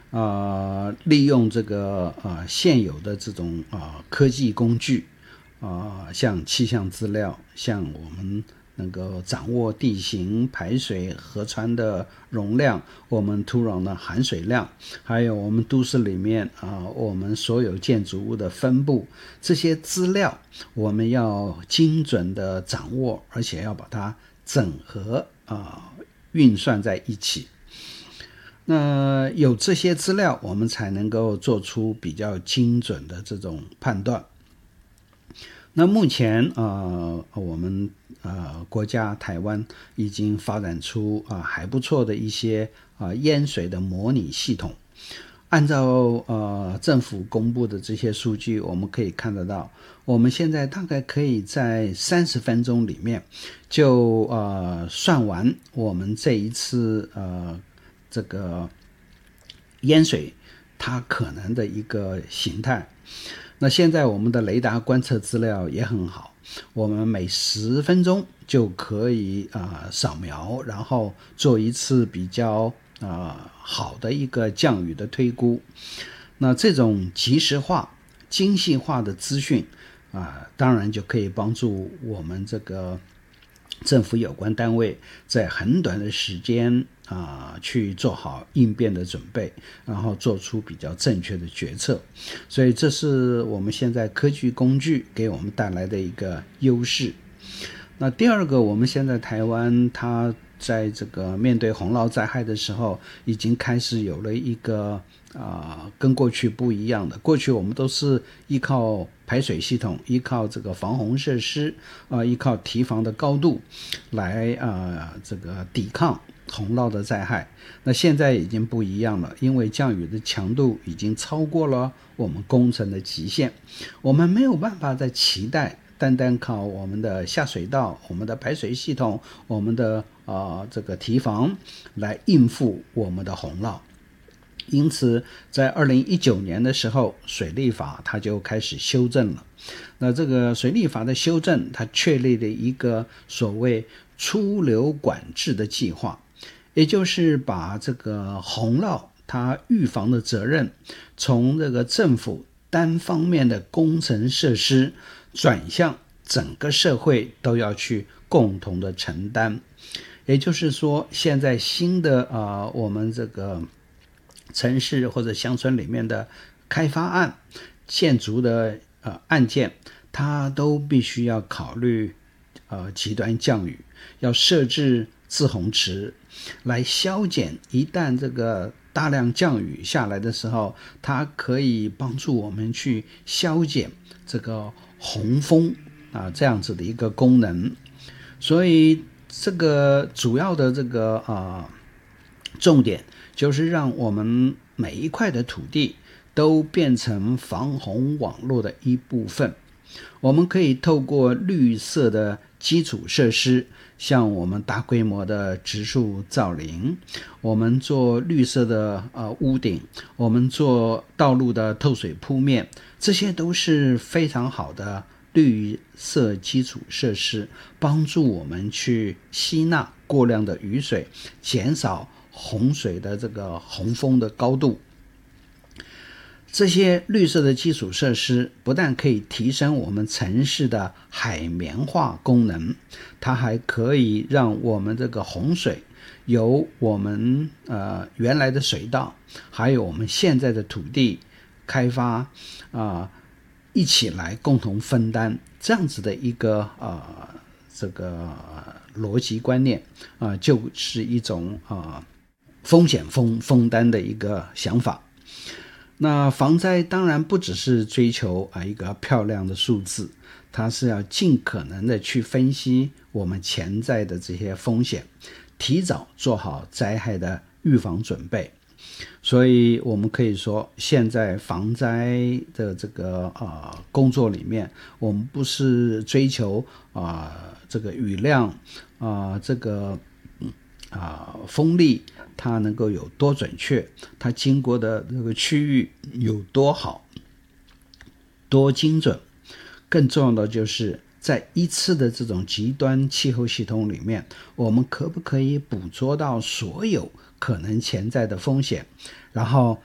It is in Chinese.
利用这个现有的这种科技工具像气象资料，像我们能够掌握地形、排水、河川的容量，我们土壤的含水量，还有我们都市里面我们所有建筑物的分布，这些资料我们要精准的掌握，而且要把它整合运算在一起。那有这些资料，我们才能够做出比较精准的这种判断。那目前我们国家台湾已经发展出还不错的一些淹水的模拟系统。按照政府公布的这些数据，我们可以看得到，我们现在大概可以在30分钟里面就算完我们这一次这个淹水它可能的一个形态。那现在我们的雷达观测资料也很好，我们每10分钟就可以扫描，然后做一次比较好的一个降雨的推估。那这种即时化、精细化的资讯当然就可以帮助我们这个政府有关单位在很短的时间去做好应变的准备，然后做出比较正确的决策。所以这是我们现在科技工具给我们带来的一个优势。那第二个，我们现在台湾它在这个面对洪涝灾害的时候，已经开始有了一个跟过去不一样的。过去我们都是依靠排水系统，依靠这个防洪设施依靠堤防的高度来这个抵抗洪涝的灾害。那现在已经不一样了，因为降雨的强度已经超过了我们工程的极限，我们没有办法再期待单单靠我们的下水道、我们的排水系统、我们的这个堤防来应付我们的洪涝。因此在2019年的时候，水利法它就开始修正了。那这个水利法的修正，它确立了一个所谓出流管制的计划，也就是把这个洪涝它预防的责任从这个政府单方面的工程设施转向整个社会都要去共同的承担。也就是说，现在新的我们这个城市或者乡村里面的开发案、建筑的案件，它都必须要考虑极端降雨，要设置滞洪池来消减一旦这个大量降雨下来的时候，它可以帮助我们去消减这个洪峰这样子的一个功能。所以这个主要的这个重点就是让我们每一块的土地都变成防洪网络的一部分。我们可以透过绿色的基础设施，像我们大规模的植树造林，我们做绿色的屋顶，我们做道路的透水铺面，这些都是非常好的绿色基础设施，帮助我们去吸纳过量的雨水，减少洪水的这个洪峰的高度。这些绿色的基础设施不但可以提升我们城市的海绵化功能，它还可以让我们这个洪水由我们原来的水道，还有我们现在的土地开发一起来共同分担，这样子的一个这个逻辑观念就是一种风险分担的一个想法。那防灾当然不只是追求一个漂亮的数字，它是要尽可能的去分析我们潜在的这些风险，提早做好灾害的预防准备。所以我们可以说，现在防灾的这个工作里面，我们不是追求这个雨量这个风力它能够有多准确，它经过的这个区域有多好多精准，更重要的就是在一次的这种极端气候系统里面，我们可不可以捕捉到所有可能潜在的风险，然后